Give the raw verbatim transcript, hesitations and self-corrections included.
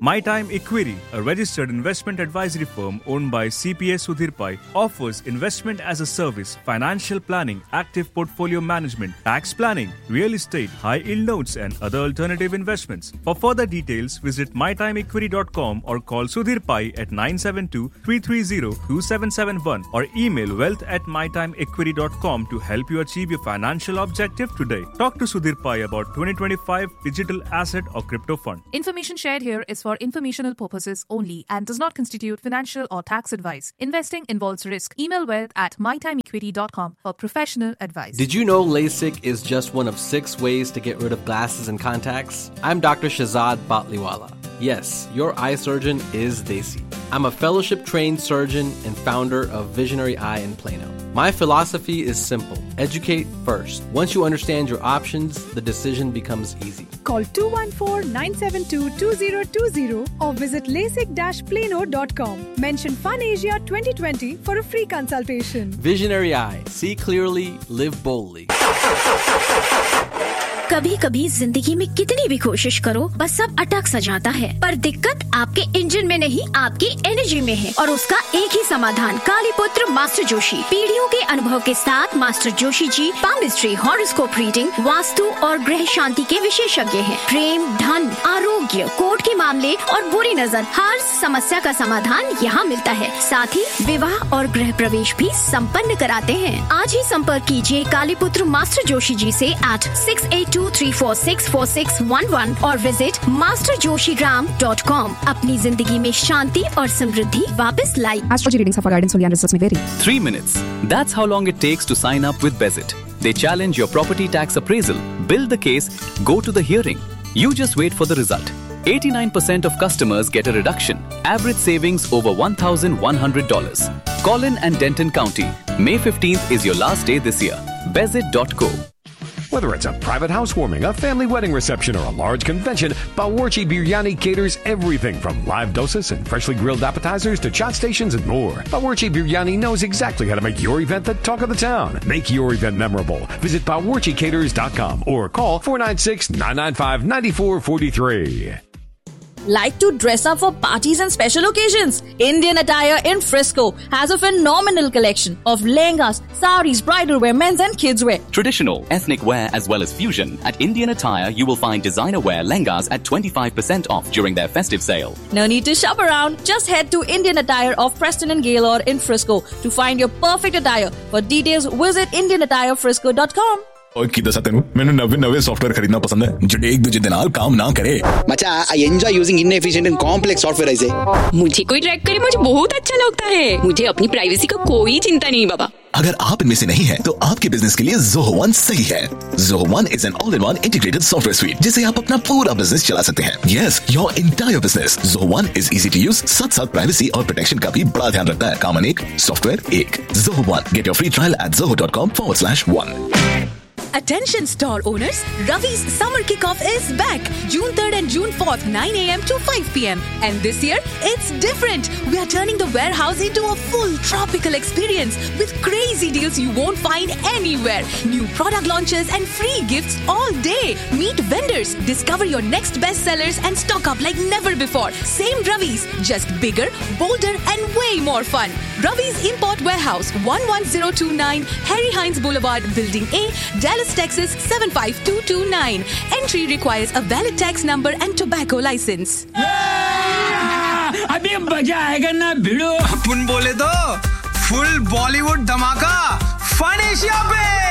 My Time Equity, a registered investment advisory firm owned by C P A Sudhir Pai, offers investment as a service, financial planning, active portfolio management, tax planning, real estate, high-yield notes and other alternative investments. For further details, visit my time equity dot com or call Sudhir Pai at nine seven two, three three zero, two seven seven one or email wealth at my time equity dot com to help you achieve your financial objective today. Talk to Sudhir Pai about twenty twenty-five digital asset or crypto fund. Information shared here is for informational purposes only and does not constitute financial or tax advice. Investing involves risk. Email wealth at my time equity dot com for professional advice. Did you know LASIK is just one of six ways to get rid of glasses and contacts? I'm Doctor Shahzad Batliwala. Yes, your eye surgeon is Desi. I'm a fellowship-trained surgeon and founder of Visionary Eye in Plano. My philosophy is simple. Educate first. Once you understand your options, the decision becomes easy. Call two one four, nine seven two, two zero two zero or visit lasik dash plano dot com. Mention FunAsia twenty twenty for a free consultation. Visionary Eye. See clearly, live boldly. कभी कभी जिंदगी में कितनी भी कोशिश करो बस सब अटक सा जाता है, पर दिक्कत आपके इंजन में नहीं आपकी एनर्जी में है और उसका एक ही समाधान कालीपुत्र मास्टर जोशी। पीढ़ियों के अनुभव के साथ master Joshi ji palmistry, horoscope reading, vastu और ग्रह शांति के विशेषज्ञ हैं। प्रेम, धन, आरोग्य, कोर्ट के मामले और बुरी नजर, हर समस्या का समाधान यहाँ मिलता है। साथ ही विवाह और गृह प्रवेश भी संपन्न कराते हैं। आज ही संपर्क कीजिए कालीपुत्र मास्टर जोशी जी से eight six eight to three four six four six one one और विजिट मास्टर जोशी ग्राम डॉट कॉम। अपनी जिंदगी में शांति और समृद्धि वापस लाई। Astrology readings for guidance only and results may vary. Three minutes. That's how long it takes to sign up with Bezit. They challenge your property tax appraisal, build the case, go to the hearing. You just wait for the result. eighty-nine percent of customers get a reduction. Average savings over one thousand one hundred dollars. Collin and Denton County. May fifteenth is your last day this year. Bezit dot co. Whether it's a private housewarming, a family wedding reception, or a large convention, Bawarchi Biryani caters everything from live dosas and freshly grilled appetizers to chat stations and more. Bawarchi Biryani knows exactly how to make your event the talk of the town. Make your event memorable. Visit bawarchi caters dot com or call four nine six, nine nine five, nine four four three. Like to dress up for parties and special occasions? Indian Attire in Frisco has a phenomenal collection of lehengas, saris, bridal wear, men's and kids wear. Traditional, ethnic wear as well as fusion. At Indian Attire, you will find designer wear lehengas at twenty-five percent off during their festive sale. No need to shop around. Just head to Indian Attire of Preston and Gaylord in Frisco to find your perfect attire. For details, visit indian attire frisco dot com. और की दसा तेनू मैंने नवे नवे software खरीदना पसंद है जो एक दूसरे नाल काम ना करे। मचा I enjoy using inefficient and complex software ऐसे। मुझे कोई ट्रैक करे मुझे बहुत अच्छा लगता है। मुझे अपनी प्राइवेसी का कोई चिंता नहीं बाबा। अगर आप इनमें से नहीं हैं, तो आपके बिजनेस के लिए ज़ोहो वन सही है। Zoho one is an all in one integrated software sweet जिससे आप अपना पूरा बिजनेस चला सकते हैं। Yes, your entire business. Zoho one is easy to use, साथ साथ प्राइवेसी और प्रोटेक्शन का भी बड़ा ध्यान रखता है। कॉमन एक, सॉफ्टवेयर एक। Zoho one, get your free trial eight Zoho dot com forward slash one. Attention store owners, Ravi's summer kickoff is back. June third and June fourth, nine a.m. to five p.m. And this year, it's different. We are turning the warehouse into a full tropical experience with crazy deals you won't find anywhere. New product launches and free gifts all day. Meet vendors, discover your next best sellers and stock up like never before. Same Ravi's, just bigger, bolder and way more fun. Ravi's Import Warehouse, one one zero two nine, Harry Hines Boulevard, Building A, Dallas, Texas seven five two two nine. Entry requires a valid tax number and tobacco license. अभी मजा आएगा ना भिड़ो। अपन बोले तो full Bollywood धमाका fun Asia पे।